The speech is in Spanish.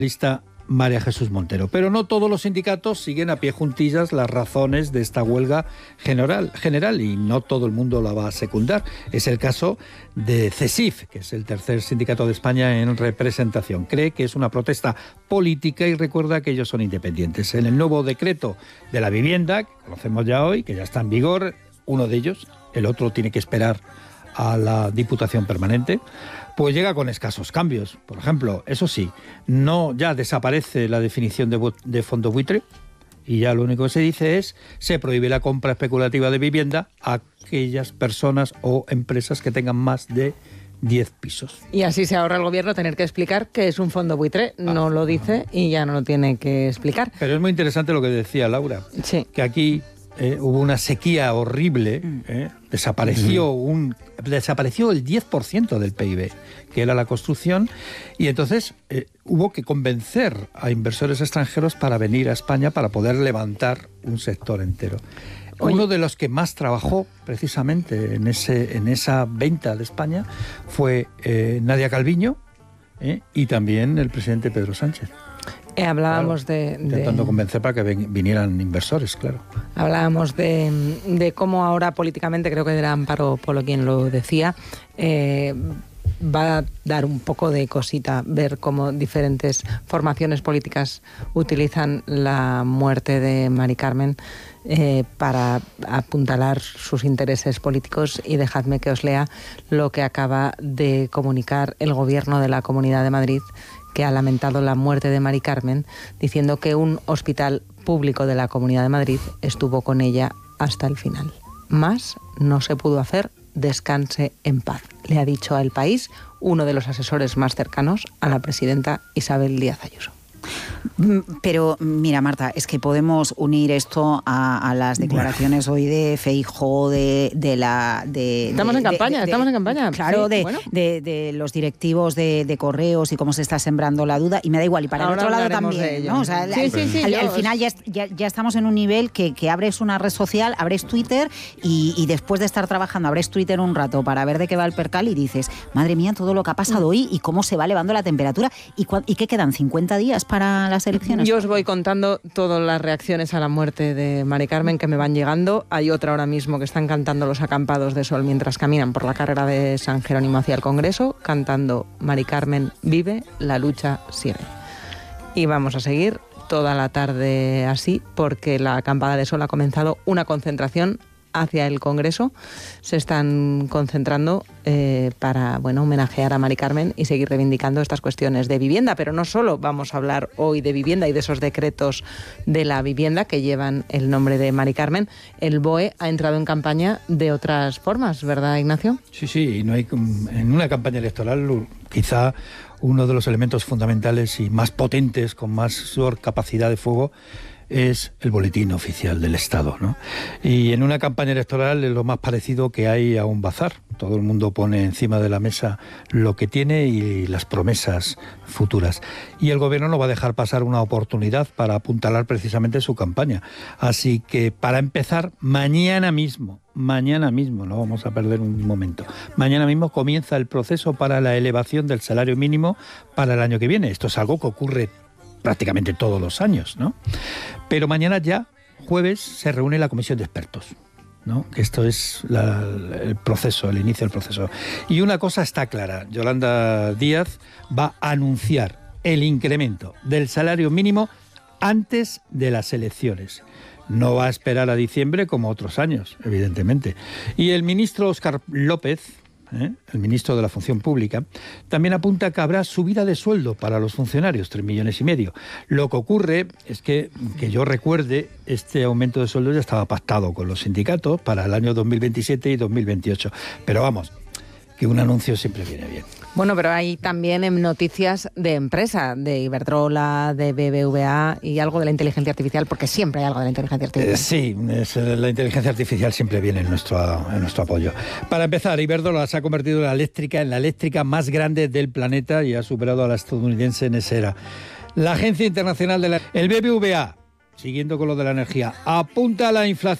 Lista María Jesús Montero. Pero no todos los sindicatos siguen a pie juntillas las razones de esta huelga general y no todo el mundo la va a secundar. Es el caso de CESIF, que es el tercer sindicato de España en representación. Cree que es una protesta política y recuerda que ellos son independientes. En el nuevo decreto de la vivienda, que conocemos ya hoy, que ya está en vigor, uno de ellos, el otro tiene que esperar a la Diputación Permanente, pues llega con escasos cambios. Por ejemplo, eso sí, no ya desaparece la definición de fondo buitre y ya lo único que se dice es se prohíbe la compra especulativa de vivienda a aquellas personas o empresas que tengan más de 10 pisos. Y así se ahorra el gobierno tener que explicar qué es un fondo buitre. No lo dice y ya no lo tiene que explicar. Pero es muy interesante lo que decía Laura, sí, que aquí hubo una sequía horrible, desapareció el 10% del PIB, que era la construcción, y entonces hubo que convencer a inversores extranjeros para venir a España para poder levantar un sector entero. Uno de los que más trabajó precisamente en esa venta de España fue Nadia Calviño y también el presidente Pedro Sánchez. Hablábamos intentando convencer para que vinieran inversores, claro. Hablábamos de cómo ahora políticamente, creo que era Amparo Polo quien lo decía, va a dar un poco de cosita ver cómo diferentes formaciones políticas utilizan la muerte de Mari Carmen para apuntalar sus intereses políticos. Y dejadme que os lea lo que acaba de comunicar el Gobierno de la Comunidad de Madrid, que ha lamentado la muerte de Mari Carmen, diciendo que un hospital público de la Comunidad de Madrid estuvo con ella hasta el final. Más no se pudo hacer, descanse en paz, le ha dicho a El País uno de los asesores más cercanos a la presidenta Isabel Díaz Ayuso. Pero mira, Marta, es que podemos unir esto a las declaraciones hoy de Feijóo, estamos en campaña. Claro, sí, de los directivos de Correos y cómo se está sembrando la duda, y me da igual, y para el otro lado también, ¿no? O sea, al final ya estamos en un nivel que abres una red social, abres Twitter y después de estar trabajando, abres Twitter un rato para ver de qué va el percal y dices, madre mía, todo lo que ha pasado hoy y cómo se va elevando la temperatura. ¿Y qué quedan? ¿50 días para las elecciones? Yo os voy contando todas las reacciones a la muerte de Mari Carmen que me van llegando. Hay otra ahora mismo que están cantando los acampados de sol mientras caminan por la carrera de San Jerónimo hacia el Congreso, cantando Mari Carmen vive, la lucha sigue. Y vamos a seguir toda la tarde así, porque la acampada de sol ha comenzado una concentración hacia el Congreso. Se están concentrando para homenajear a Mari Carmen y seguir reivindicando estas cuestiones de vivienda. Pero no solo vamos a hablar hoy de vivienda y de esos decretos de la vivienda que llevan el nombre de Mari Carmen. El BOE ha entrado en campaña de otras formas, ¿verdad, Ignacio? Sí, y no hay, en una campaña electoral quizá uno de los elementos fundamentales y más potentes, con mayor capacidad de fuego, es el boletín oficial del Estado, ¿no? Y en una campaña electoral es lo más parecido que hay a un bazar. Todo el mundo pone encima de la mesa lo que tiene y las promesas futuras. Y el gobierno no va a dejar pasar una oportunidad para apuntalar precisamente su campaña. Así que, para empezar, mañana mismo, no vamos a perder un momento, mañana mismo comienza el proceso para la elevación del salario mínimo para el año que viene. Esto es algo que ocurre prácticamente todos los años, ¿no? Pero mañana ya, jueves, se reúne la comisión de expertos, ¿no? Que esto es el proceso, el inicio del proceso. Y una cosa está clara, Yolanda Díaz va a anunciar el incremento del salario mínimo antes de las elecciones. No va a esperar a diciembre como otros años, evidentemente. Y el ministro Óscar López, el ministro de la Función Pública, también apunta que habrá subida de sueldo para los funcionarios, 3,5 millones. Lo que ocurre es que yo recuerde, este aumento de sueldo ya estaba pactado con los sindicatos para el año 2027 y 2028. Pero vamos, que un anuncio siempre viene bien. Bueno, pero hay también noticias de empresa, de Iberdrola, de BBVA y algo de la inteligencia artificial, porque siempre hay algo de la inteligencia artificial. Sí, la inteligencia artificial siempre viene en nuestro apoyo. Para empezar, Iberdrola se ha convertido en la eléctrica más grande del planeta y ha superado a la estadounidense Nesera. La Agencia Internacional el BBVA, siguiendo con lo de la energía, apunta a la inflación